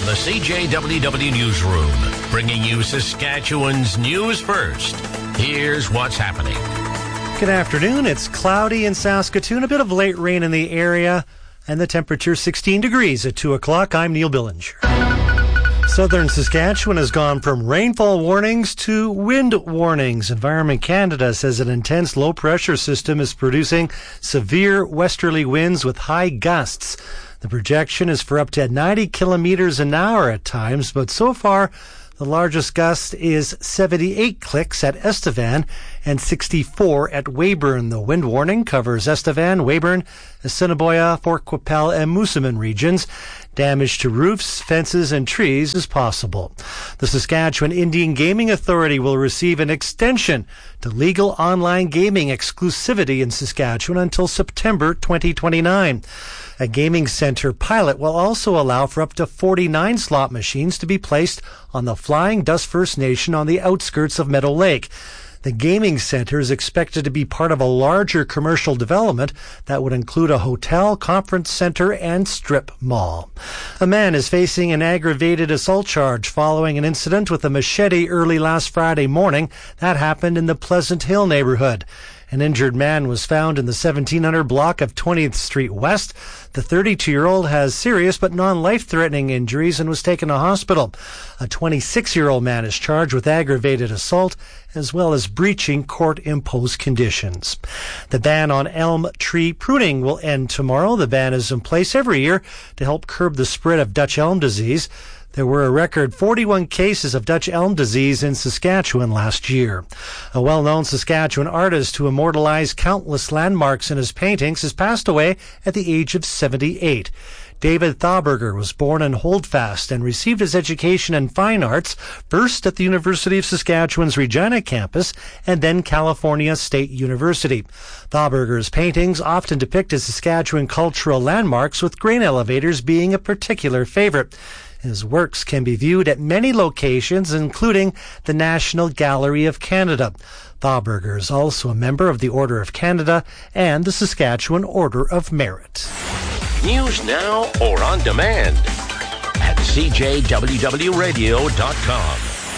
the CJWW Newsroom, bringing you Saskatchewan's news first. Here's what's happening. Good afternoon. It's cloudy in Saskatoon, a bit of late rain in the area, and the temperature 16 degrees at 2 o'clock. I'm Neil Billinger. Southern Saskatchewan has gone from rainfall warnings to wind warnings. Environment Canada says an intense low-pressure system is producing severe westerly winds with high gusts. The projection is for up to 90 kilometers an hour at times, but so far, the largest gust is 78 clicks at Estevan and 64 at Weyburn. The wind warning covers Estevan, Weyburn, Assiniboia, Fort Qu'Appelle, and Moosomin regions. Damage to roofs, fences, and trees is possible. The Saskatchewan Indian Gaming Authority will receive an extension to legal online gaming exclusivity in Saskatchewan until September 2029. A gaming center pilot will also allow for up to 49 slot machines to be placed on the Flying Dust First Nation on the outskirts of Meadow Lake. The gaming center is expected to be part of a larger commercial development that would include a hotel, conference center, and strip mall. A man is facing an aggravated assault charge following an incident with a machete early last Friday morning. That happened in the Pleasant Hill neighborhood. An injured man was found in the 1700 block of 20th Street West. The 32-year-old has serious but non-life-threatening injuries and was taken to hospital. A 26-year-old man is charged with aggravated assault as well as breaching court-imposed conditions. The ban on elm tree pruning will end tomorrow. The ban is in place every year to help curb the spread of Dutch elm disease. There were a record 41 cases of Dutch elm disease in Saskatchewan last year. A well-known Saskatchewan artist who immortalized countless landmarks in his paintings has passed away at the age of 78. David Thauberger was born in Holdfast and received his education in fine arts, first at the University of Saskatchewan's Regina campus and then California State University. Thauberger's paintings often depicted Saskatchewan cultural landmarks, with grain elevators being a particular favorite. His works can be viewed at many locations, including the National Gallery of Canada. Thauberger is also a member of the Order of Canada and the Saskatchewan Order of Merit. News now or on demand at CJWWRadio.com.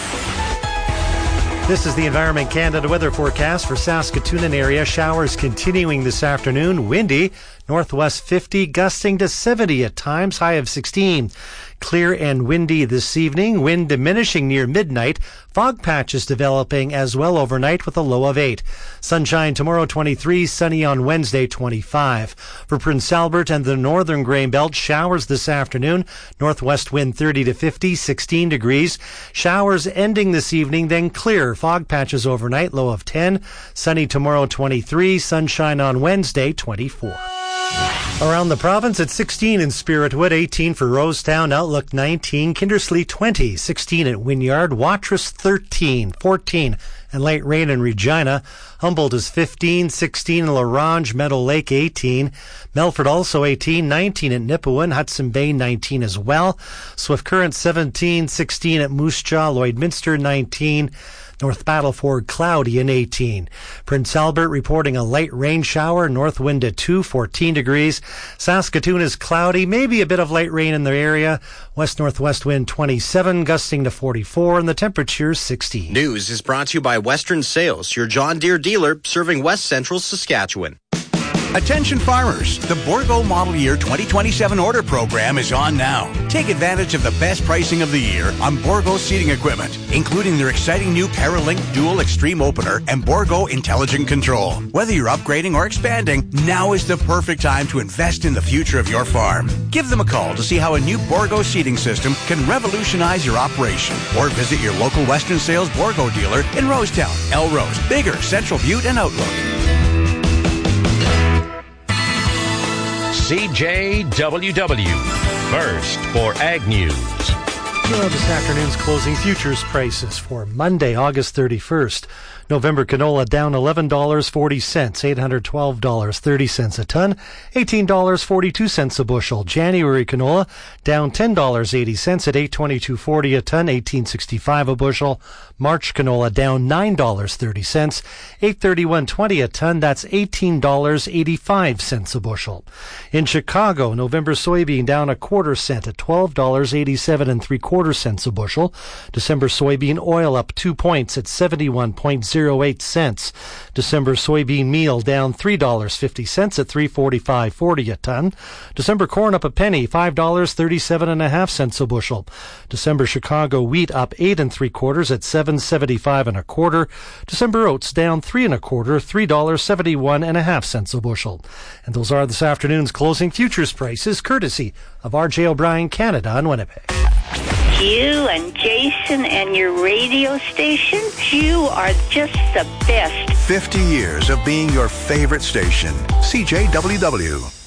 This is the Environment Canada weather forecast for Saskatoon and area. Showers continuing this afternoon. Windy, northwest 50, gusting to 70 at times, high of 16. Clear and windy this evening. Wind diminishing near midnight. Fog patches developing as well overnight with a low of 8. Sunshine tomorrow 23, sunny on Wednesday 25. For Prince Albert and the northern Grain Belt, showers this afternoon. Northwest wind 30 to 50, 16 degrees. Showers ending this evening, then clear. Fog patches overnight, low of 10. Sunny tomorrow 23, sunshine on Wednesday 24. Around the province at 16 in Spiritwood, 18 for Rosetown, Outlook 19, Kindersley 20, 16 at Wynyard, Watrous 13, 14 and light rain in Regina. Humboldt is 15, 16 in La Ronge, Meadow Lake 18. Melfort also 18, 19 at Nipawin, Hudson Bay 19 as well. Swift Current 17, 16 at Moose Jaw, Lloydminster 19. North Battleford cloudy and 18. Prince Albert reporting a light rain shower, north wind at 2, 14 degrees. Saskatoon is cloudy, maybe a bit of light rain in the area. West-northwest wind 27, gusting to 44, and the temperature 16. News is brought to you by Western Sales, your John Deere dealer serving West Central Saskatchewan. Attention farmers, the Bourgault Model Year 2027 order program is on now. Take advantage of the best pricing of the year on Bourgault seeding equipment, including their exciting new Paralink Dual Extreme Opener and Bourgault Intelligent Control. Whether you're upgrading or expanding, now is the perfect time to invest in the future of your farm. Give them a call to see how a new Bourgault seeding system can revolutionize your operation, or visit your local Western Sales Bourgault dealer in Rosetown, Elrose, Bigger, Central Butte, and Outlook. CJWW, first for Ag News. This afternoon's closing futures prices for Monday, August 31st. November canola down $11.40, $812.30 a ton, $18.42 a bushel. January canola down $10.80 at $822.40 a ton, $18.65 a bushel. March canola down $9.30, $831.20 a ton. That's $18.85 a bushel. In Chicago, November soybean down a quarter cent at $12.87 3/4 a bushel. December soybean oil up 2 points at 71.08 cents. December soybean meal down $3.50 at $345.40 a ton. December corn up a penny, $5.37.5 a bushel. December Chicago wheat up 8 3/4 at $7.75 1/4. December oats down 3 1/4, $3.71.5 a bushel. And those are this afternoon's closing futures prices, courtesy of R.J. O'Brien Canada in Winnipeg. You and Jason and your radio station, you are just the best. 50 years of being your favorite station. CJWW.